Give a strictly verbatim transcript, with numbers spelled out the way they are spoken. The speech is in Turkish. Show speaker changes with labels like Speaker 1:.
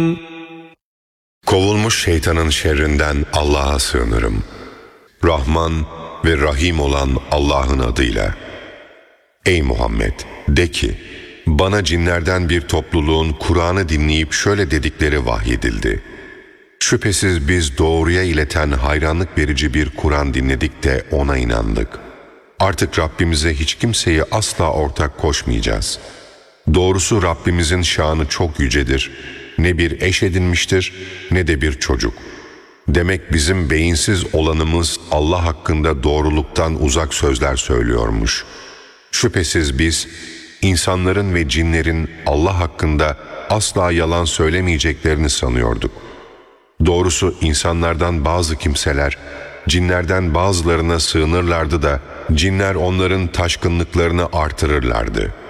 Speaker 1: Kovulmuş şeytanın şerrinden Allah'a sığınırım. Rahman ve Rahim olan Allah'ın adıyla. Ey Muhammed! De ki, bana cinlerden bir topluluğun Kur'an'ı dinleyip şöyle dedikleri vahyedildi. Şüphesiz biz doğruya ileten hayranlık verici bir Kur'an dinledik de ona inandık. Artık Rabbimize hiç kimseyi asla ortak koşmayacağız. Doğrusu Rabbimizin şanı çok yücedir. Ne bir eş edinmiştir ne de bir çocuk. Demek bizim beyinsiz olanımız Allah hakkında doğruluktan uzak sözler söylüyormuş. Şüphesiz biz insanların ve cinlerin Allah hakkında asla yalan söylemeyeceklerini sanıyorduk. Doğrusu insanlardan bazı kimseler cinlerden bazılarına sığınırlardı da cinler onların taşkınlıklarını artırırlardı.